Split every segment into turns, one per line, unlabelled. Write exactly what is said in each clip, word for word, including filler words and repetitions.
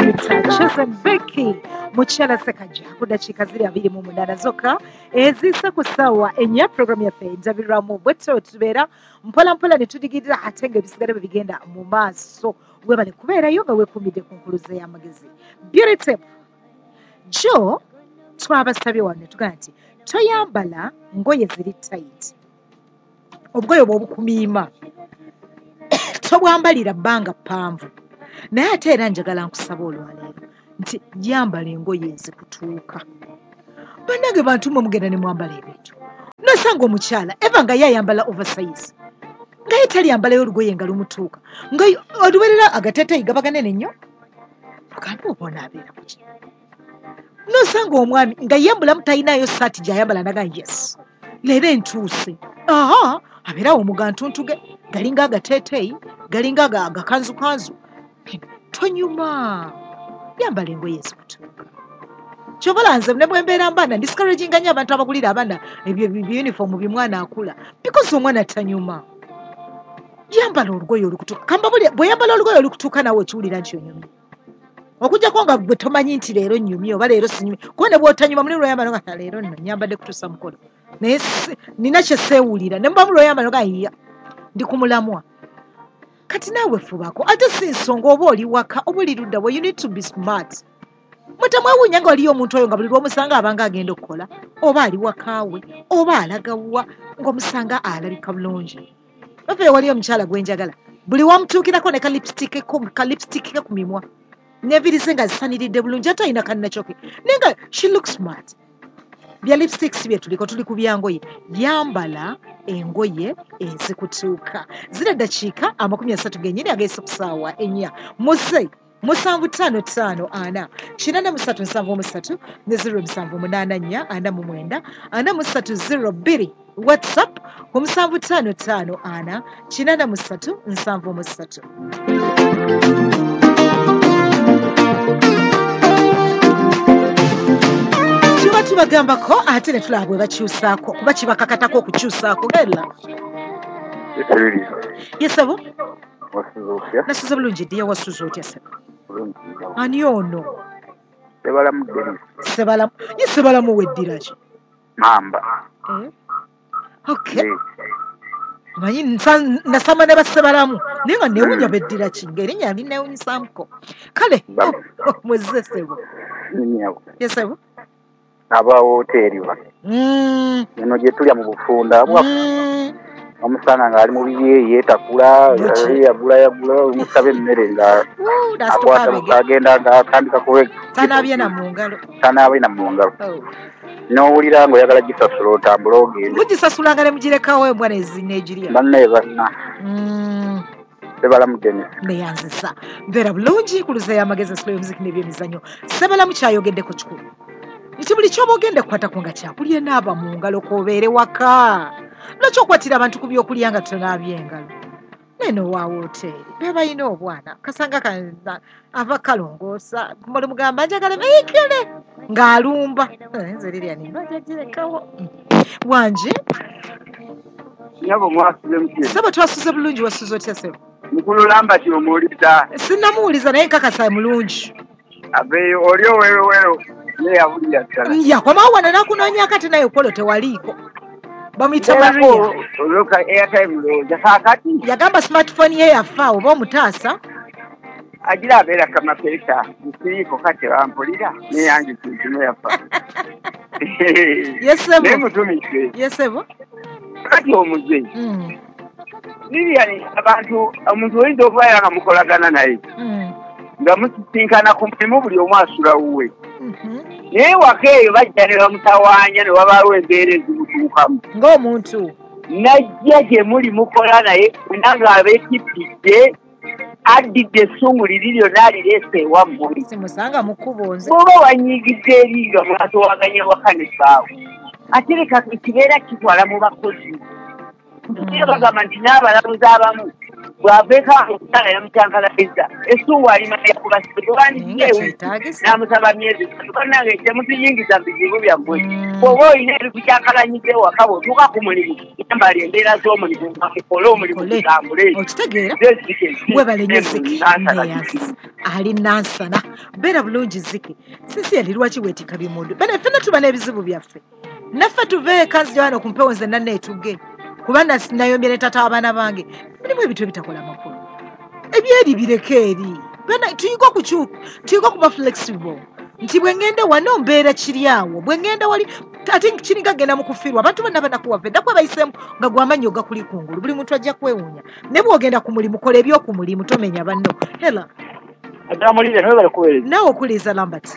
bamuyita Chosen Becky mukyala Ssekajja ku dakiika ziri abiri mu munaana zokka eziisa ku ssaawa ennya programu yaffe njabirwamu bwetyo tubeera mpola mpola ne tudigirira ate ng'ebisigale bwe bigenda mu maaso webale kubeerayo nga weekuumidde ku nkuluze y'amagezi Beauty Tip jo twabasabye wano ne tugamba nti toyambala ngoye ziri tight obugoye obwo obukumiima tobwambalira bbanga ppanvu naye ate era njagala nkusaba olwaleero nti yambala engoye ezikutuuka bannange bantu mwe mugenda ne mwambala ebintu nosanga omukyala eva nga ye ayambala oversize nga ye taliyambalayo olugoye nga lumutuuka nga oluberera agateeteeyi gaba ganene nnyo ogambe oba onaabeera kuki nosanga omwami nga yembulamu talinayo saati gy'ayambala naga yes leero entuuse aha abeerawo omugantuntuge galinga agateeteeyi galinga agakanzukanzu tonyuma yambala engoye ezikutuuka kyobola nze ne bwembeera mbaana discouraginga nnyo abantu abagulira abaana ebyo biyunifoomu bimwana akula because omwana tanyuma yambala olugoye olukutuuka kamba bwe yambala olugoye olukutuuka naawe okiwulira nti onyumye okujjako nga bwe tomanyi nti leero nnyumye oba leero sinyumye kuba ne bw'otanyuma muli lwoyambala nga leero nno nyambadde kutuusa mukolo naye nina kye seewulira ne muba mu lwoyambala nga iya ndi ku mulamwa kati naawe fubako ate si nsonga oba oli waka oba oli ludda we you need to be smart mutamwewuunya nga waliyo omuntu oyo nga buli lw'omusanga abanga agenda okukola oba ali wakaawe oba alagawa ng'omusanga alabika bulungi bafeyo waliyo omukyala gwenjagala buli wamutuukirako ne kalipsitike ku mimwa nevirize nga zisaniridde bulungi ate alina kannachoke naye nga she looks smart bya lipsticks bye tuliko tuli ku byangoye yambala engoye ezikutuuka zira eddakiika amakumi asatu gennyini ageese ku ssaawa ennya muze musanvu ttaano ttaano ana kinaana mu ssatu nsanvu mu ssatu ne ziro musanvu munaana nnya ana mu mwenda ana mu ssatu ziro bbiri whatsapp ku musanvu ttaano ttaano ana kinaana mu ssatu nsanvu mu ssatu tuba tubagambako ate ne tulaba bwe bakyusaako kuba kibakakatako okukyusaako gella yesabo nasuze bulungi ddiya wasuze otya sebo ani ono
sebalamu Dennis
sebalamu ye sebalamu weddira ki
mamba
eh okay manyi nasama ne basebalamu naye nga newunya beddira ki ng'erinnya linewunyisamuko kale mwezze sebo yesebo
aba hoteri wa
mm
eno gye tulya mu bufunda bwa omusanga nga ali mu biye yetakula yagula yagula omusabe emmere nga akwata mukagenda nga atandika kuwe
tanabye na mungalo
tanabye na mungalo n'owulira nga oyagala gisasula otambula ogenda
mugisasulanga ne mugirekawo embwana ezinegirya
banne banna sebalamu Dennis
neyanzisa mbeera bulungi ku luze y'amagezi slow music n'ebyemizannyo sebalamu kyayogedde ku kikulu nti buli kyoba ogenda kukwatako nga kyakulya naaba mu ngalo k'obeere waka lwaki okwatira abantu ku byokulya nga tonaabye engalo neno wa wooteri be balina obwana kasanga ava kalongoosa muli mugamba njagala beikire ng'alumba nze lirya nimba jagirekawo wangi
nyabo mwasuze mutye
sebo twasuze bulungi wasuze otya sebo
mukulu lamba ti omuwuliza
sinnamuwuliza naye nkakasa mulungi
abeeyo oli owewewewo neyawulira ddala
yakomawo wana nakunoonya kati naye okolo tewaliiko bamuyita Maria
oloka airtime looza kaakati
yagamba smartphone ye yafa oba omutaasa
agira abeera kamapeesa nsiriiko kati bampulira neyange kintu yafa
yesebo
naye mutumise
yesebo
kati omuze liriani abantu omuntu oyinza okubaera nga mukolagana naye nga musisinkana ku mulimu buli omu asula wuwe naye waka eyo bajja ne bamutawaanya ne wabaawo embeera ezimutuukamu
ng'omuntu
najja gye muli mukola naye nanga abeekipidde addidde essungu liri lyonna alireese ewammwe
simusanga mukubo nze
oba wanyiigidde eri nga mwatowaganya waka ne ssaawe ate leka kibeera kitwala mu bakozi era bagamba nti n'abalamuzi abamu bw'aveeka omukyala yamukyankalaiza essuuwa alima yakubasibandiyeewe n'amusaba myezi bannange temutuyingiza mu bizibu byammwe bw'oba olina ebikukyankalanyiza ewaka bw'otuuka ku mulimu yambala embeera z'omulimu nga mukole omulimu gutambule.
Okitegeera webalenyezzike neyansi ali nansana beera bulungi zike sisi yali lwaki weetika bimundu bene ffenna tuba n'ebizibu byaffe naffe tuve kanzija wano ku mpewo nze nanneetuge kuba nayomye ne tata abaana bange mulimu ebintu ebitakola makulu ebyeri bireke eri tuyiga okukyuka tuyiga okuba flexible nti bwe ngenda wano mbeera kiri awo bwe ngenda wali ate kiringa genda mu kufiirwa abantu bonna banakuwava edda kwe bayiseemu nga gw'amanyi oga kuli kungulu buli muntu ajja kwewuunya ne bw'ogenda ku mulimu kola eby'oku mulimu tomenya banno hela naawe okuliiza lambert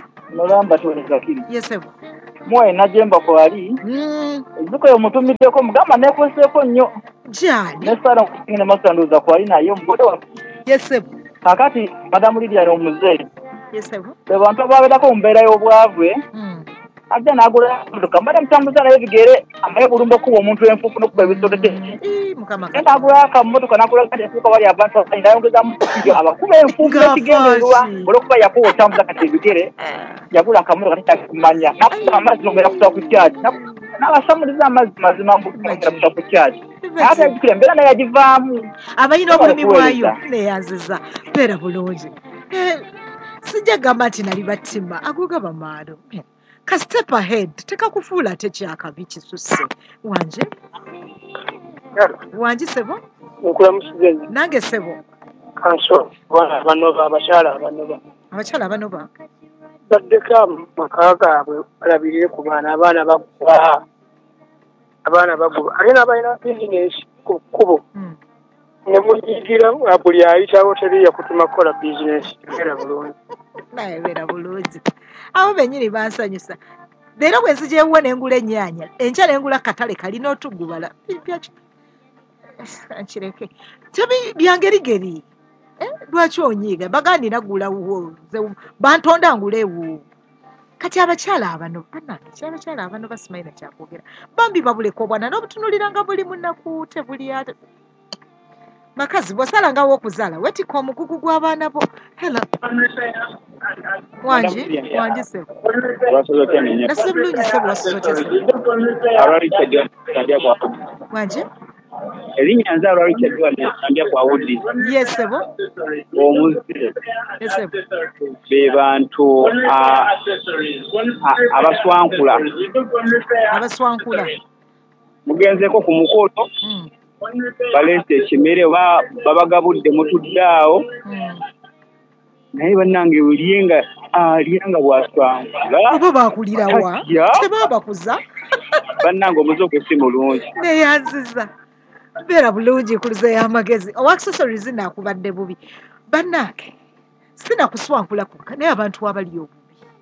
yesebo
mwe najemba kwali ziko yo mutumiddeko mugamba nekweseeko nnyo
jani
nesala ngine masanduza kwali naye mugode wa
yesebo
kakati madamu Lydia n'omuzeeyi
yesebo
abantu ababeerako mu mbeera y'obwavu ajja n'agula emmotoka mbadde mutambuza naye bigere amaye bulumba okuba omuntu enfuufu n'okuba ebisolo kye enda agula akamotoka n'agula kati enfuuka bali abantu nayongezamu okujja abakuba enfuufu ekigendererwa olw'okuba yakuba otambuza kati ebigere yagula akamotoka tekyakumanya nakuba amazzi n'ongera kusoba ku kyaki n'abasamuliza amazzi mazima ngongera kusoba ku kyaki ate ebikira embeera naye yagivaamu
abayina obulumi bwayo neyanziza beera bulungi sijja gamba nti nali battima agoga bamaalo ka step ahead tekakufuula ate kyakabi kisusse wanje wanje sebo
nkulamusize
nange sebo
kanso bana banoba abakyala abanoba
abakyala abanoba
baddeka maka gaabwe balabirire ku baana abaana baguba abaana baguba ate n'abalina bizinesi ku kkubo ne muyigira buli ayitawo teri yakutuma kukola bizinesi era bulungi
naye beera bulungi abo bennyini bansanyusa leero bwe nzigyewuwo ne ngula ennyaanya enkya ne ngula katale kalina otugubala nkireke byangerigeri lwaki onyiiga bagandi nagulawo bantonda ngulewo kati abakyala abano banange kyabakyala abano basimayina kyakwogera bambi babuleka obwana n'obutunulira nga buli munaku tebuli ate makazi bw'osalangawo okuzaala wetika omugugu gw'abaana bo hela wangi wangi sebo nasibe bulungi sebo wasizotesa wangi
erinnya nze alwalikyaddiwa nesambya kwa wudi
yesebo
omuze
yesebo
be bantu abaswankula
abaswankula
mugenzeko ku mukolo baleese ekimere oba babagabudde mutudde awo naye bannange olyenga alyenga bwaswankula
oba bakulirawa tebabakuza
bannange omuze ogwo si mulungi
neyanziza beera bulungi nkuluze y'amagezi owa accessories naakubadde bubi bannange sinakuswankula kukka naye abantu abali obubi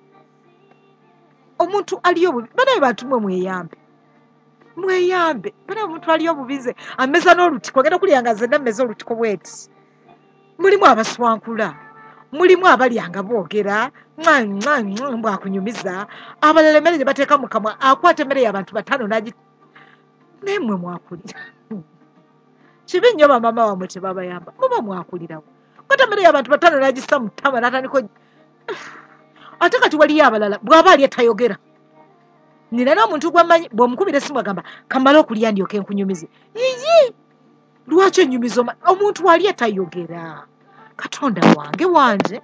omuntu ali obubi banaye bantu mwe mweyambe mweyambe bana omuntu ali obubize ameza n'olutiko ogenda kulyanga zenna mmeza olutiko bweti mulimu abaswankula mulimu abalyanga boogera bwakunyumiza abalala emmere gye bateeka mu kamwa akwata emmere y'abantu bataano nagi naye mmwe mwakulira kibi nnyo bamama wamwe tebabayamba muba mwakulirawo kwata emmere y'abantu bataano nagissa mu ttama n'atandika ate kati waliyo abalala bw'aba ali etayogera nina n'omuntu gw'amanyi bw'omukubira esimu agamba kamala okulya ndyoke nkunyumize yiyi lwaki ennyumiza omuntu wali etayogera katonda wange wanje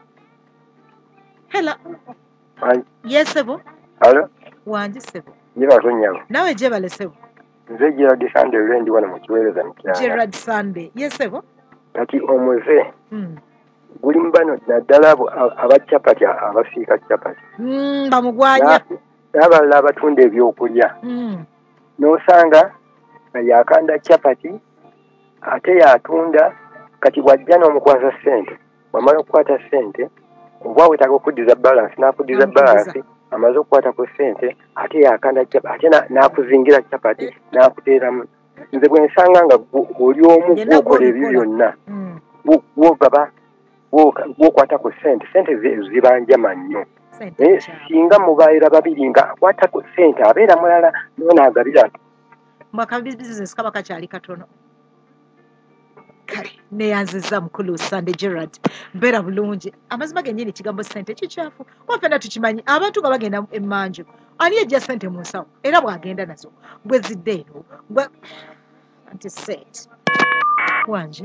hela yesebo
alo
wanje sebo
nyibatonyabo
nawe gyebale sebo
nze Gerard Sunday lwendi wano mu kiweereza mukyala
Gerard Sunday yesebo
kati omuze guli mbano naddala abo aba capati abasiika capati
bamugwanya
n'abalala abatunda ebyokulya n'osanga yakanda capati ate yatunda kati wajja n'omukwasa ssente wamala okukwata ssente oba wetaaga okuddiza balansi n'akuddiza balansi amaze okukwata ku ssente ate yakanda ate n'akuzingira capati n'akuteeramu nze bwe nsanga nga oli omu gwokola ebyo byonna gwogaba gwokwata ku ssente ssente zibanjama nnyo naye singa mubaira babiri nga akwata ku ssente abeera mulala niwe n'agabira
mwaka bizinesi kaba kakyali katono kale neyanziza mukulu Sande Gerard mbeera bulungi amazima gennyini ekigambo ssente kikyafu wafena tukimanyi abantu nga bagenda emmanju ani ejja ssente mu nsawo era bw'agenda nazo bwe zidde eno bwe anti sente wanje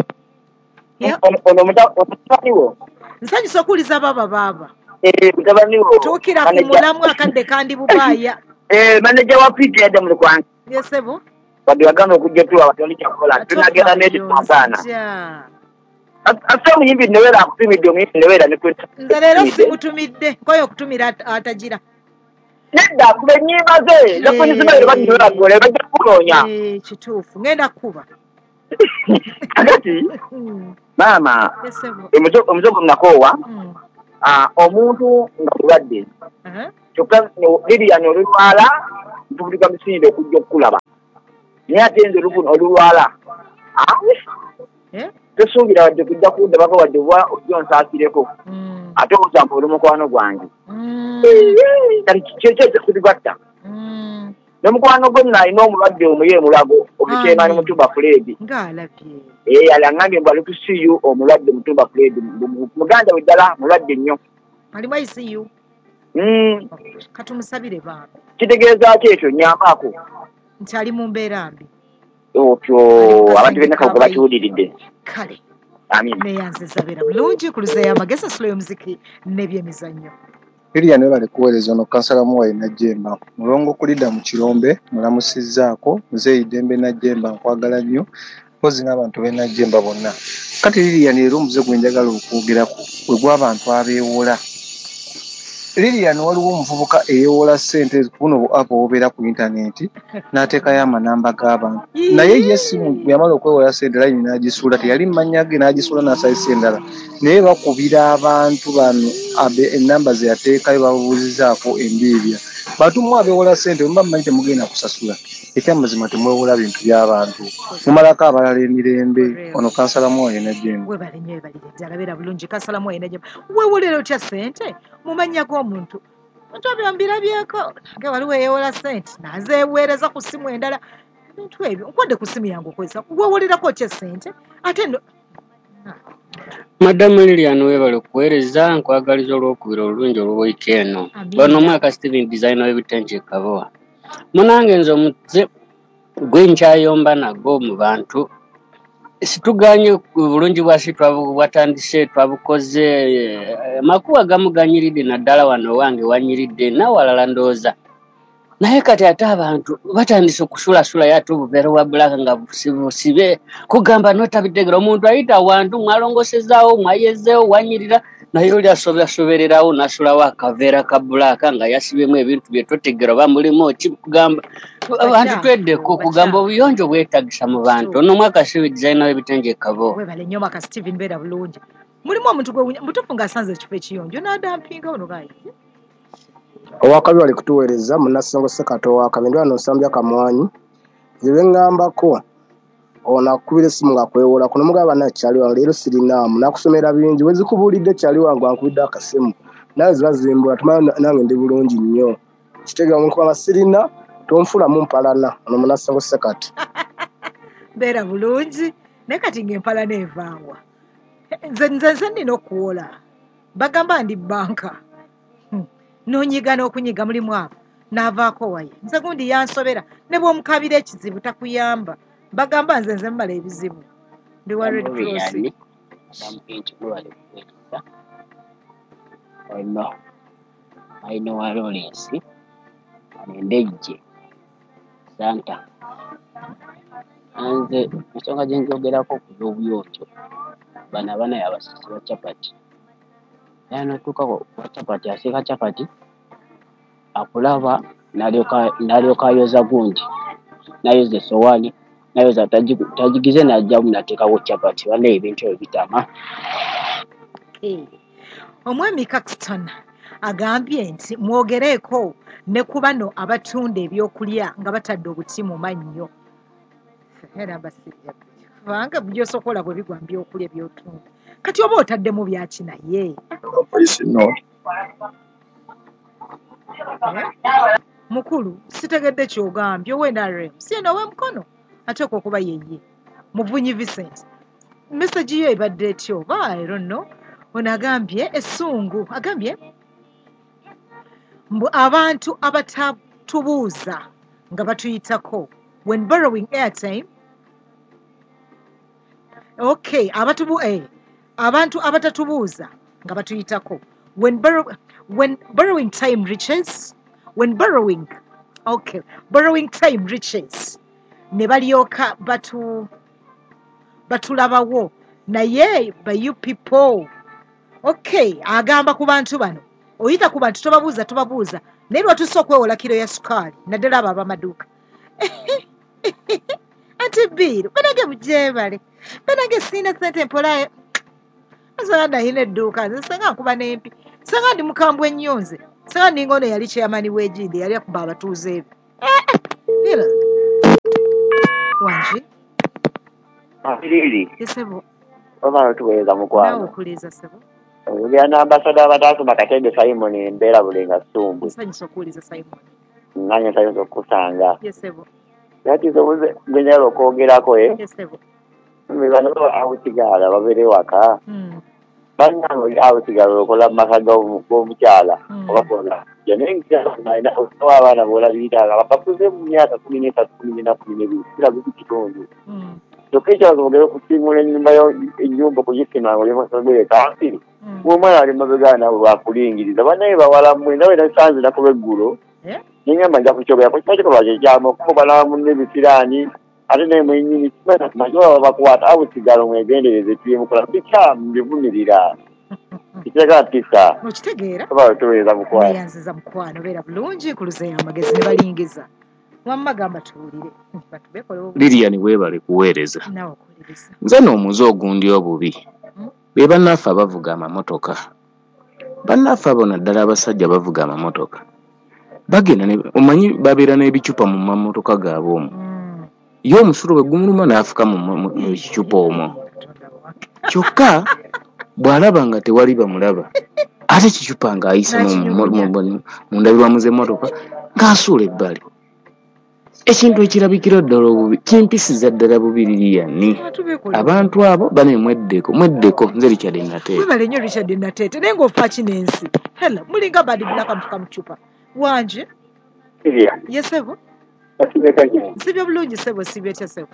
ono mutabaniwo
nsanyusa okuwuliza baaba baaba
mutabaniwo
tuukira ku mulamu akadde kandi bubaaya
maneja wa piti yadde muli kwange
yesebo
wadde wagana okujja tuwa watoli kyakola tunagenda netitwagaana ate omuyimbi neweera akutumidde omuyimbi neweera nekweta
nze leero simutumidde nkoye okutumira atagira
nedda akuba ennyimba ze nafunizimere bagiolagole bajja kunoonya
kituufu ngenda kukuba
agati maama omuzogo munakoowa omuntu nga mulwadde kyokka liriyani olulwala ntubulika misinde okujja okukulaba naye ate nze olulwala tosuubira wadde kujja kundabako wadde oba ojja onsaasireko ate omusamba oli mukwano gwange kyekyekyekirigatta n'omukwano gwe nno alina omulwadde omuye mulago omukyemaani mutumba fuledi yali aŋŋambye mbu ali kusiyu omulwadde mutumba fuledi muganda we ddala mulwadde nnyo
alimu ayisiyu katumusabire bambi
kitegeeza ki ekyo nyambaako
nti ali mu mbeera mbi
otyo abantu bennakawuka bakiwuliridde
kale neyanziza beera bulungi kuluzeeyo amagezi asula y'omuziki n'ebyemizannyo
Lilian nawe bali kuweereza ono kansala Muwai Najjemba mulongo kulidda mu Kirombe mulamusizzaako muzeeyi Dembe Najjemba nkwagala nnyo mpozi n'abantu b'e Najjemba bonna kati Lilian leero omuze gwe njagala okwogerako gwe gw'abantu abeewola Lilian waliwo omuvubuka eyeewola ssente kuno bu app obubeera ku intaneti n'ateekayo amanamba g'abantu naye ye simu yamala okwewola ssente layini n'agisuula teyali mmanya ge n'agisuula n'asayisa endala naye bakubira abantu bano ennamba ze yateekayo babuuzizaako embiibya batumu abeewola ssente muba mmanyi temugenda kusasula ekyamazima temwewola bintu by'abantu mumalako abalala emirembe ono kansala Muwai Najjemba
webale nnyo webalire ddala beera bulungi kansala Muwai Najjemba weewolera otya ssente mu mannya g'omuntu omuntu ebyo mbirabyeko nange waliwo eyeewola ssente nazeeweereza ku ssimu endala ebintu ebyo nkwadde ku ssimu yange okozesa weewolerako otya ssente ate no
Madamu Lilian webale okuweereza nkwagaliza olw'okubira olulungi olw'owiiki eno bano omwaka Steven Designer w'ebitengi Kabowa munange nze omuze gwe nkyayomba nago mu bantu situganye bulungi bwasi twabutandise twabukoze makuwa gamuganyiridde naddala wano wange wanyiridde nawalala ndooza naye kati ate abantu batandise okusulasula yate obubeera bwa bulaka nga busibe kugamba notabitegera omuntu ayita wantu mwalongosezaawo mwayezeewo wanyirira naye oli asobererawo nasulawo akaveera ka bulaka nga yasibemu ebintu bye totegera oba mulimu kikugamba abantu tweddeko kugamba obuyonjo bwetagisa mu bantu ono omwaka siwe designer w'ebitengi Kabowa
webale nnyo maka Steven mbeera bulungi mulimu omuntu gwe mutufu ng'asanze ekifo ekiyonjo n'adampinga ono gayi
owakabi wali kutuweereza munassongo Ssekate owakabi ndi wano nsambya kamwanyi zibe ngambako ono akubira essimu nga kwewola kuno mugaba nakyali wange leero sirinaamu nakusomera bingi wezikubuulidde kyali wange wankubidde akasimu nawe ziba zimbula tumanya nange ndi bulungi nnyo kitegeera omuntu kwanga sirina tonfulamu mpalana ono munassongo Ssekate
mbeera bulungi naye kati ng'empalana evaangwa nze nze nnina okuwola bagamba ndi banka nonyiga n'okunyiga mulimu abo n'avaako waye nze gundi yansobera ne bw'omukabira ekizibu takuyamba bagamba nze nze mmala ebizibu ndi wa Red Cross
ono ayina wa Lawrence endejje santa nze ensonga gye njogerako ku by'obuyonjo bano abana yabasisi ba capati naye notuuka wa capati asiika capati akulaba n'alyoka ayoza gundi nayoza essowaani nayoza tagigize n'ajjamu nateekawo capati bana ebintu ebyo bitama
omwami Caxton agambye nti mwogereeko ne ku bano abatunda ebyokulya nga batadde obuti mu mannyo era basijja kubanga byosokola bwe bigwa mu byokulya by'otunda kati oba otaddemu byaki naye mukulu sitegedde kyogambye ow'N R M si eno ow'emukono ateekwa okuba yeye muvunyi Vincent message yo ebadde etyo oba I don't know. Ono agambye essungu agambye mbu abantu abatatubuuza nga batuyitako when borrowing airtime. Okay, abatubu eh abantu abatatubuuza nga batuyitako when borrow when borrowing time reaches when borrowing okay borrowing time reaches ne balyoka batu batulabawo naye by you people. Okay, agamba ku bantu bano oyita ku bantu tobabuuza tobabuuza naye lwatusa okwewola kiro ya sukaali naddala abo abamaduuka anti biiru banage mujebale banage siina sente mpolayo asanga nayina edduuka nze sanga nkuba n'empi sanga ndi mukambwe ennyo nze sanga ndinga ono yali kyeyamani w'egindi yali akuba abatuuze ebyo era wangi
Abiriri.
Yesebo.
Oba tuweza mukwano.
Nawo kuliza sebo.
Uganda ambassador abataso bakatende Simon Mbera bulenga sumbu.
Nsanyisa okuwuliza Simon.
Nanya sayinza okusanga.
Yesebo.
Yati zobuze gwenyalo okwogerako eh.
Yesebo.
Mbibano awutigala babere waka.
Mm.
Banango awutigala okola makaga omukyala. Obakola. Yanenga naina owa abana bola bitaga bapapuze mu myaka kumi n'esatu kumi na kumi n'ebiri. Kira guti kitongo. Mm. Tokecha zogero kusimula nyumba yo enyumba kuyisima ngo yemasogere kasi. Umwana ali mabegana bakulingiriza banaye bawala mwenda we nasanze nakubeggulo. Eh? Nyama nja kuchobya ko cyane ko baje cyamo ko bala mu nebisirani ari ne mwenyini kimana majo bakwata abutigalo mwegendereze tuye mukora bicha mbivunirira. Kitega pisa.
Mukitegera?
Baba tuweza mukwana.
Yanziza mukwano bera bulungi kuluze amagezi ne balingiza. Wamagamba tuwulire.
Lilian webale kuweereza.
Nawo kuweereza.
Nze n'omuze ogundi obubi. Be bannaffe abavuga amamotoka. Bannaffe abo naddala abasajja bavuga amamotoka. Bagenda ne omanyi babeera n'ebicupa mu mamotoka gaabwe omwo. Ye omusolo bwe gumuluma n'afuka mu kicupa omwo. Kyokka bw'alaba nga tewali bamulaba. Ate kicupa ng'ayisa mu ndabirwamu z'emmotoka ng'asuula ebbali. Ekintu ekirabikira ddala obubi kimpisiza ddala bubi Lilian. Abantu abo bane mweddeko mweddeko nze Richard Natete.
Webale nnyo Richard Natete naye ng'ofa kinensi. Hela mulinga badi bulaka mufuka mu cupa. Wanje?
Iya.
Yesebo? Sibyo bulungi sebo sibyo kya sebo.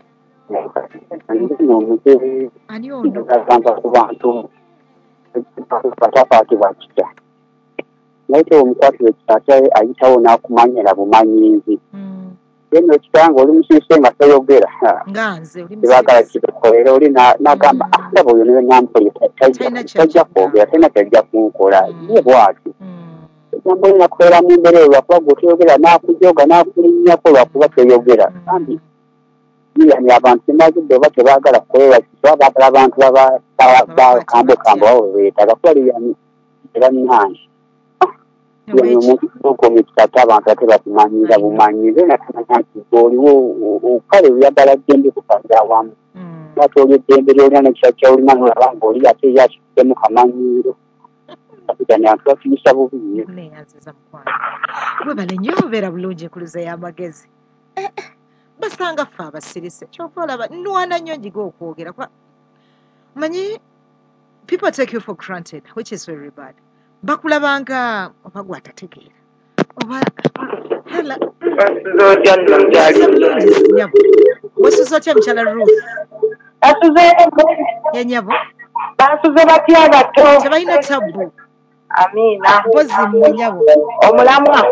Ani ono?
Kagamba ku bantu patapati bakita. Naye omukwatire kitataye ayitawo n'akumanyira bumanyinzi. Eno kitanga oli musise nga tayogera.
Nganze oli musise.
Ibagala kitokolera oli n'agamba asaba oyo niwe nampoli tajja kwogera tena tajja kunkola. Ye bwati. Jambo linakolera mu mbere lwakuba gwotayogera n'akujoga n'akulinnyako lwakuba teyogera. Kandi ni abantu temagidde oba tebaagala kukolera kito baagala abantu bakambo kambo abo beetaaga kuba Lilian era nange. Omuntu okomikata abantu ate bakumanyira bumanyize nakamanya nti oliwo okale oyagala ddembe kukaza awamu. Ate oli eddembe lyolina nekisa kyolina nolaba ng'oli ate yakiddemu kamanyiiro. Kapitani abantu bafiyisa bubi nnyo.
Neeyanziza mukwano. Webale nnyo obeera bulungi enkuluza y'amagezi. Basanga ffe abasirise kyova olaba nnwana nnyo njiga okwogera kuba manyi people take you for granted which is very bad. Bakulabanga oba gwatategeera oba hela wasuza otya mukyala Ruth yenyabo
basuze batya bato
tebalina tabbu
amina
mpozi mmwe nyabo
omulamwa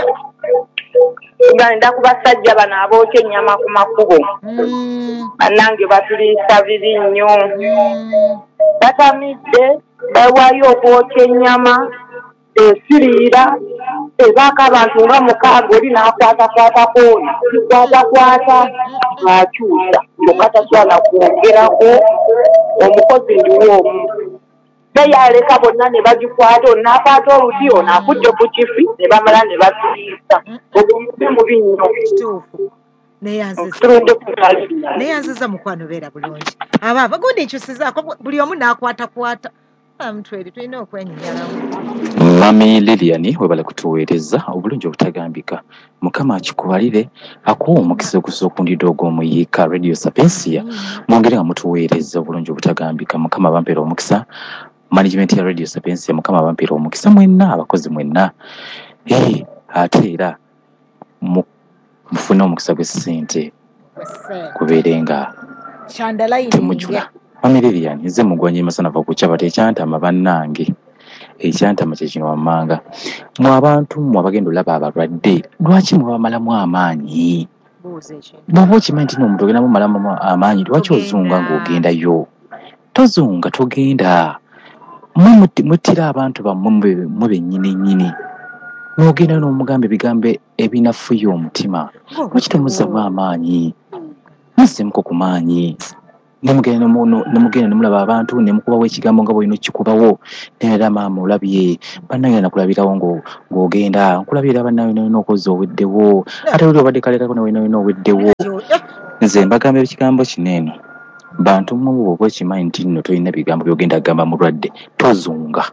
nga nda ku basajja bano abookya ennyama ku makubo bannange batuliisa bibi nnyo batamidde bawaayo okwokya ennyama esiriira ebaako abantu nga mukaaga oli n'akwatakwatako kikwatakwata akyusa okataswana kwongerako omukozi ndiwo omu beyaleka bonna ne bagikwata onaakwata oluti onaakudde ku kifi ne bamala ne batuliisa obubi mubi nnyo
neyanziza mukwano beera bulungi aba abagundi nkyusizaako buli omu n'akwatakwata amtweri tulina okwenyinyalamu.
Mami Lilian webale kutuweereza obulungi obutagambika. Mukama akikubalire akuwa omukisa ogusookundiddwa ogw'omuyiika Radio Sapiensia. Mwongere nga mutuweereza obulungi obutagambika. Mukama bampeera omukisa. Management ya Radio Sapiensia mukama bampeera omukisa mwenna abakozi mwenna. Eh ate era mufune omukisa gw'essente kubeerenga temujula. Mami Lilian nze mugwanye masana va kukyaba tekyantama bannange. Ekyantama kye kino wammanga. Mu abantu mu abagenda olaba abalwadde lwaki mubamalamu amaanyi? Bw'oba okimanyi nti n'omuntu ogenda mumalamu amaanyi lwaki ozunga ng'ogendayo? Tozunga togenda. Mwe muttira abantu bammwe mwe bennyini nnyini. N'ogenda n'omugamba ebigambo ebinafuya omutima. Lwaki temuzzamu amaanyi? Muzzemuko ku maanyi. Nemugenda nemugenda nemulaba abantu nemukubawo ekigambo nga bw'olina okikubawo. Neera maama olabye bannange nakulabirawo ng'ogenda nkulabira bannange nolina okoza oweddewo ate oli obadde kalekako nawe nolina oweddewo. Nze mbagamba ekigambo kineeno bantu mmwe bw'oba okimanyi nti nno tolina bigambo by'ogenda kugamba mulwadde tozunga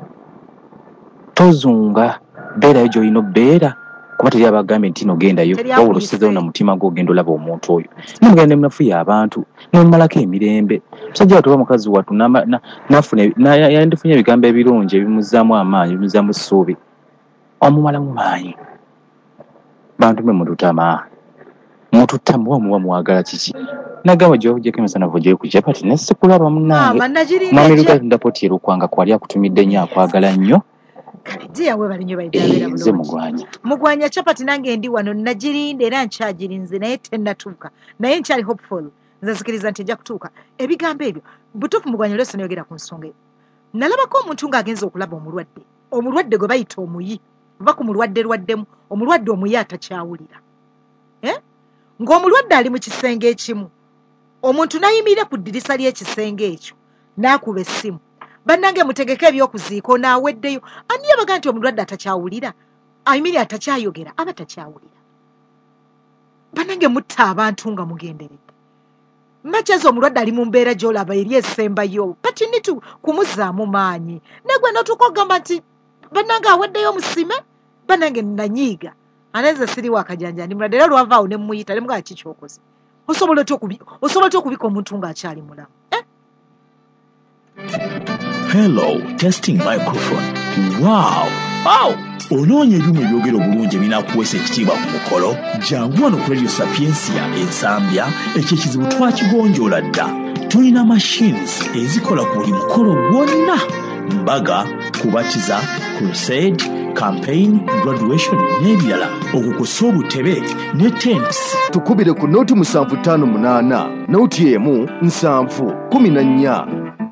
tozunga beerayo gy'olina obbeera kuba teri abagambye nti nogendayo wabula osizeewo na mutima gw'ogenda olaba omuntu oyo nemugenda nemunafuya abantu nemumalako emirembe. Musajja wattu oba mukazi wattu yandifunye ebigambo ebirungi ebimuzzaamu amaanyi ebimuzzaamu essuubi omumalamu maanyi. Bantu mwe mututama mututta muwa muwa mwagala kiki? Nagamba gy'ogyeko emisana vojjeyo ku kyapati nesikulaba munnange mwami Lugali ndapoti erukwanga kwali akutumidde nnyo akwagala nnyo.
Dia we balinyo baidabera
bulungi. Mugwanya.
Mugwanya chapati nange ndi wano nagirinde era nkyagirinze naye tennatuuka. Naye nkyali hopeful. Nzazikiriza nti ejja kutuuka. Ebigambo ebyo butuufu Mugwanya leso nayogera ku nsonga eyo. Nalabako omuntu ng'agenza okulaba omulwadde. Omulwadde gwe bayita omuyi. Va ku mulwadde lwaddemu. Omulwadde omuyi atakyawulira. Eh? Ng'omulwadde ali mu kisenge ekimu. Omuntu nayimirira ku ddirisa ly'ekisenge ekyo. N'akuba essimu. Bannange mutegeke ebyokuziika naaweddeyo. Ani yabaga nti omulwadde atakyawulira? Ayimiri atakyayogera aba takyawulira. Bannange mutta abantu nga mugenderedde. Machazo omulwadde ali mu mbeera gy'olaba eri esembayo. Kati nitu kumuzzaamu maanyi. Negwe n'otukogamba nti bannange aweddeyo musime. Bannange nanyiiga. Aneze siri wakajanja ndi mulwadde era lwavaawo ne muyita ne mugaa kikyokoze. Osobola otya okubika omuntu ng'akyali mulamu. Eh?
Hello, testing microphone. Wow! Wow! Onoonya ebyuma ebyogera obulungi ebinaakuweesa ekitiibwa ku mukolo? Jangu wano ku Radio Sapiensia ensambya ekyo ekizibu twakigonjoola dda. Tulina machines ezikola ku buli mukolo gwonna. Mbaga, kubatiza, crusade, campaign, graduation n'ebirala. Okukusa obutebe ne tents.
Tukubire ku nooti musanvu ttaano munaana, nooti emu nsanvu kumi na nnya.